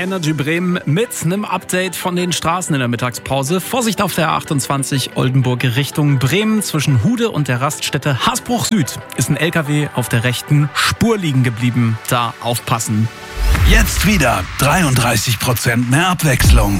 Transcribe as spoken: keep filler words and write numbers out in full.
Energy Bremen mit einem Update von den Straßen in der Mittagspause. Vorsicht auf der A achtundzwanzig Oldenburg Richtung Bremen. Zwischen Hude und der Raststätte Hasbruch Süd ist ein L K W auf der rechten Spur liegen geblieben. Da aufpassen. Jetzt wieder dreiunddreißig Prozent mehr Abwechslung.